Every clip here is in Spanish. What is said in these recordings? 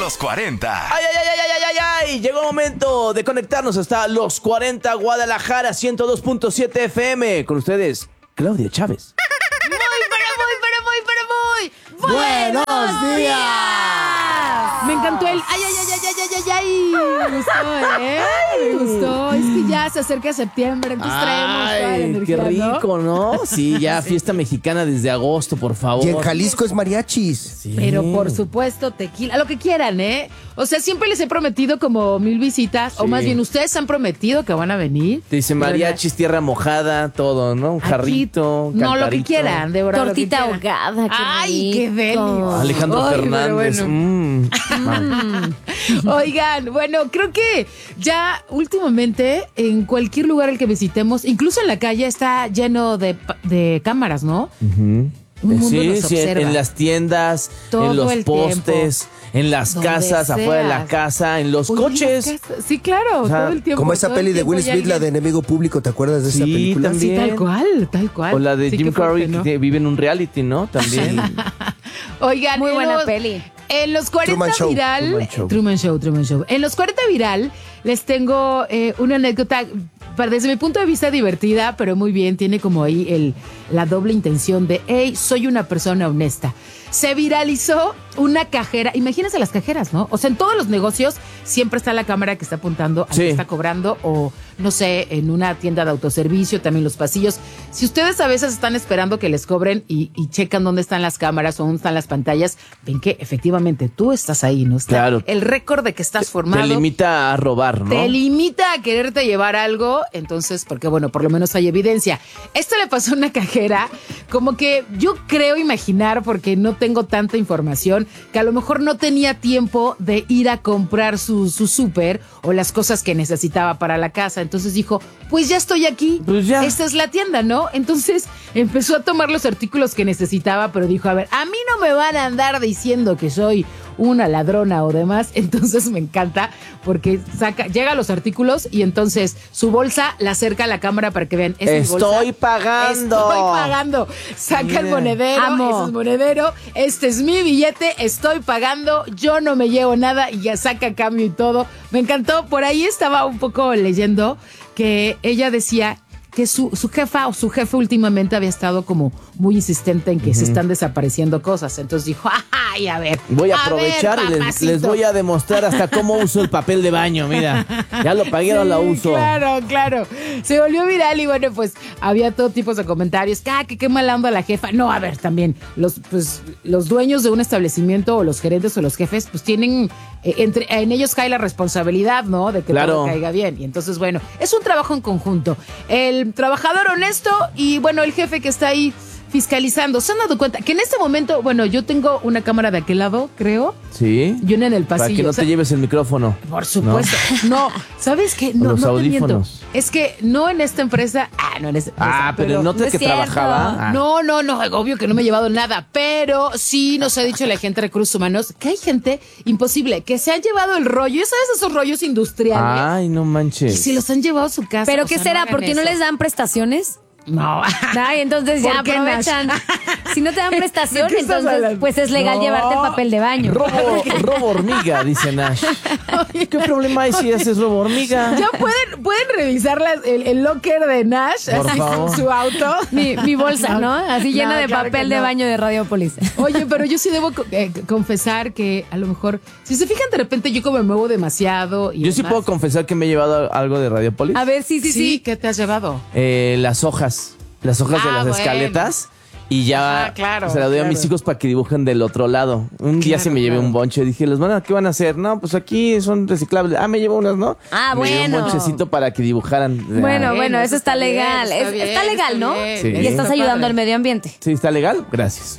Los 40. ¡Ay, ay, ay, ay, ay, ay, ay! Llegó el momento de conectarnos hasta Los 40 Guadalajara 102.7 FM. Con ustedes, Claudia Chávez. Muy ¡Buenos días! Me encantó el ay, ay, ay, ay, ay, ay, ay, ay. Me gustó, Me gustó. Es que ya se acerca septiembre, entonces traemos toda la energía, qué rico, ¿no? Sí, ya fiesta mexicana desde agosto, por favor. Y en Jalisco es mariachis. Sí. Pero por supuesto, tequila, lo que quieran, ¿eh? O sea, siempre les he prometido como 1000 visitas, o más bien ustedes han prometido que van a venir. Te dice mariachis, tierra mojada, todo, ¿no? Un Aquí, jarrito, no, lo que cantarito. quieran, de verdad. Tortita lo que quieran. ahogada. Ay, qué deli. Alejandro Ay, Fernández. pero bueno. Oigan, bueno, creo que ya últimamente en cualquier lugar al que visitemos, incluso en la calle, está lleno de cámaras, ¿no? Un mundo Sí, nos sí, observa. en las tiendas, Todo en los el postes, en las Donde casas, afuera de la seas. casa, en los Oye, coches. las casas. Sí, claro, O sea, todo el tiempo. Como esa todo el peli de tiempo Will hay Smith, la de alguien. Enemigo Público, ¿te acuerdas de esa Sí, película? también. Sí, tal cual, tal cual. O la de Sí, Jim qué fuerte, Carrey, ¿no? que vive en un reality, ¿no? También. Oigan, Muy en buena los- peli. En los 40 Truman Show. viral. Truman Show. Truman Show. En los 40 viral les tengo una anécdota, desde mi punto de vista divertida, pero muy bien. Tiene como ahí la doble intención de, hey, soy una persona honesta. Se viralizó una cajera. Imagínense las cajeras, ¿no? O sea, en todos los negocios siempre está la cámara que está apuntando al Sí. que está cobrando, o no sé, en una tienda de autoservicio, también los pasillos. Si ustedes a veces están esperando que les cobren y checan dónde están las cámaras o dónde están las pantallas, ven que efectivamente tú estás ahí, ¿no? Está Claro. el récord de que estás formado. Te limita a robar, ¿no? Te limita a quererte llevar algo, entonces, porque bueno, por lo menos hay evidencia. Esto le pasó a una cajera, como que yo creo imaginar, porque no tengo tanta información, que a lo mejor no tenía tiempo de ir a comprar su súper o las cosas que necesitaba para la casa. Entonces dijo, pues ya estoy aquí, Pues ya. esta es la tienda, ¿no? Entonces empezó a tomar los artículos que necesitaba, pero dijo, a ver, a mí no me van a andar diciendo que soy una ladrona o demás. Entonces me encanta porque llega a los artículos y entonces su bolsa la acerca a la cámara para que vean, es mi bolsa. Estoy pagando. Estoy pagando. Saca el monedero, Amo. ese es monedero, este es mi billete, estoy pagando, yo no me llevo nada, y ya saca cambio y todo. Me encantó. Por ahí estaba un poco leyendo que ella decía que su jefa o su jefe últimamente había estado como muy insistente en que se están desapareciendo cosas. Entonces dijo, ay, a ver. Voy a aprovechar y les voy a demostrar hasta cómo uso el papel de baño. Mira, ya lo pagué, ahora lo uso. Claro, claro. Se volvió viral y bueno, pues había todo tipo de comentarios. Que qué mala onda la jefa. No, a ver, también los dueños de un establecimiento o los gerentes o los jefes, pues tienen, en ellos cae la responsabilidad, ¿no? De que Claro. todo caiga bien. Y entonces, bueno, es un trabajo en conjunto. El trabajador honesto y bueno, el jefe que está ahí fiscalizando. ¿Se han dado cuenta que en este momento, bueno, yo tengo una cámara de aquel lado, creo, Sí. y una en el pasillo? Para que no O sea, te lleves el micrófono. por supuesto. No, ¿sabes qué? No, los no te miento. audífonos. Es que no en esta empresa. No en esta empresa. Pero no te no es que cierto. trabajaba. Ah. No, obvio que no me he llevado nada, pero sí nos ha dicho la gente de Recursos Humanos que hay gente imposible que se han llevado el rollo, ¿sabes? Esos rollos industriales. Ay, no Y manches. si los han llevado a su casa. ¿Pero o qué sea, será? hagan ¿Por qué no eso. les dan prestaciones? No. Ay, entonces ya ¿Por qué, aprovechan. Si no te dan prestación, ¿De qué estás entonces hablando? pues es legal No. llevarte el papel de baño. Robo hormiga, dice Nash. ¿Qué problema hay si haces robo hormiga? Ya pueden revisar el locker de Nash, Por así favor. con su auto. Mi bolsa, ¿no? Así llena de claro papel que de no. baño de Radiopolis. Oye, pero yo sí debo confesar que a lo mejor, si se fijan de repente yo como me muevo demasiado. Y Yo sí demás. puedo confesar que me he llevado algo de Radiopolis. A ver, sí. Sí, ¿qué te has llevado? Las hojas de las bueno. escaletas. Y ya Ah, claro, se la doy a claro. mis hijos para que dibujen del otro lado. Un día Claro, se me llevé claro. un bonche. Dije, ¿qué van a hacer? No, pues aquí son reciclables. Me llevo unas, ¿no? Ah, Me llevé bueno. un bonchecito para que dibujaran. Bueno, eso está bien, legal. Está legal, ¿no? bien. Sí. Y estás Está ayudando padre. al medio ambiente. ¿Sí está legal? Gracias.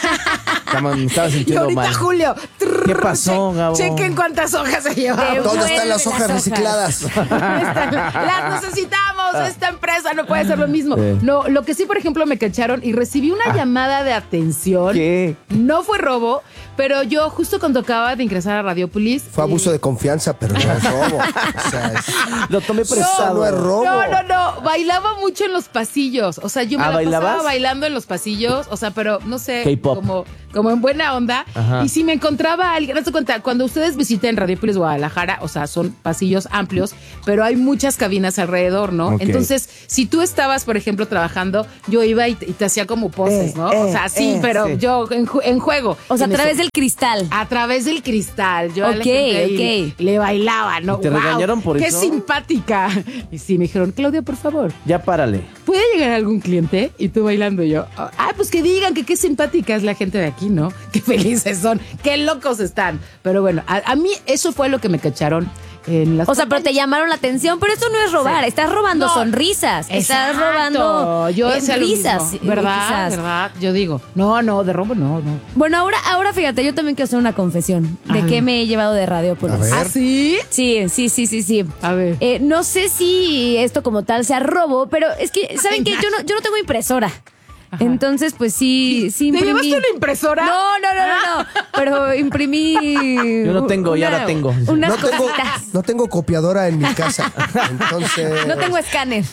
Me estaba Y sintiendo ahorita, mal. Julio. ¿Qué pasó, Gabo? Chequen cuántas hojas se llevaron. De ¿Dónde Devuelve están las hojas las hojas. recicladas? Las necesitamos. o sea, esta empresa no puede ser lo mismo. No, lo que sí, por ejemplo, me cacharon y recibí una llamada de atención. ¿Qué? No fue robo, pero yo justo cuando acababa de ingresar a Radiopolis. Fue abuso de confianza, pero no es robo. O sea, Lo tomé eso prestado. no es robo. No, bailaba mucho en los pasillos. O sea, yo me la ¿bailabas? pasaba bailando en los pasillos. O sea, pero no sé, K-pop. como en buena onda. Ajá. Y si me encontraba alguien, hazte cuenta, cuando ustedes visiten Radiopolis Guadalajara, o sea, son pasillos amplios, pero hay muchas cabinas alrededor, ¿no? Ok. Entonces, si tú estabas, por ejemplo, trabajando, yo iba y te hacía como poses, ¿no? O sea, sí, pero sí. yo en juego. O sea, Y a me través del cristal. a través del cristal. Yo a la Ok, gente ahí le bailaba, ¿no? ¿Y te regañaron por qué eso? ¡Qué simpática! Y sí, me dijeron, Claudia, por favor, Ya párale. ¿puede llegar algún cliente? Y tú bailando y yo, pues que digan que qué simpática es la gente de aquí, ¿no? Qué felices son, qué locos están. Pero bueno, a mí eso fue lo que me cacharon en las O sea, pero te llamaron la atención, pero eso no es robar, Sí. estás robando No. sonrisas, estás Exacto. robando yo decía lo risas, mismo, ¿verdad? quizás. ¿Verdad? Yo digo, no, de robo no. Bueno, ahora fíjate, yo también quiero hacer una confesión de Ajá. qué me he llevado de Radiopolis. A ver. ¿Ah, sí? Sí. A ver. No sé si esto como tal sea robo, pero es que, ¿saben qué? Yo no tengo impresora. Entonces, pues sí ¿Te imprimí. llevaste una impresora? No. Pero imprimí. Yo no tengo, y ahora tengo. Unas No tengo copiadora en mi casa. Entonces. No tengo escáner.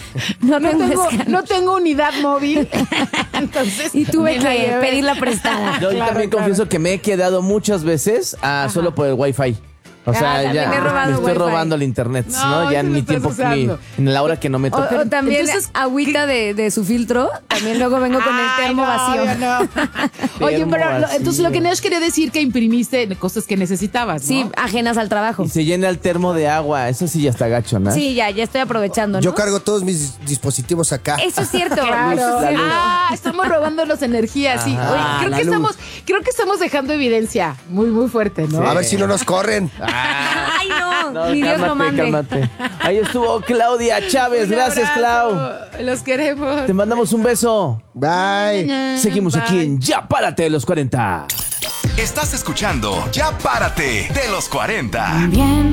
No tengo unidad móvil. Entonces, Y tuve me la que llevé. pedirla prestada. Yo también confieso que me he quedado muchas veces solo por el Wi-Fi. O sea, también ya he robado me estoy Wi-Fi. robando el internet, ¿no? No, Ya eso en lo mi estás tiempo, usando. en la hora que no me toca. O también Entonces, agüita de su filtro. También luego vengo con el Ay, termo no, vacío. yo no. Oye, Termo pero vacío. entonces lo que Nesh quería decir que imprimiste cosas que necesitabas, ¿no? Sí, ajenas al trabajo. Y se llena el termo de agua. Eso sí ya está gacho, ¿no? Sí, ya estoy aprovechando, ¿no? Yo cargo todos mis dispositivos acá. Eso es cierto. Claro. Eso es cierto. estamos robándonos energía, sí. Ajá. Oye, creo La que luz. estamos dejando evidencia muy, muy fuerte, ¿no? A ver si no nos corren. Ay, no, No, ni Dios lo mande. cálmate. Ahí estuvo Claudia Chávez. Un Gracias, Clau. abrazo. Los queremos. Te mandamos un beso. Bye. Seguimos aquí en Ya Párate de los 40. Estás escuchando Ya Párate de los 40. Bien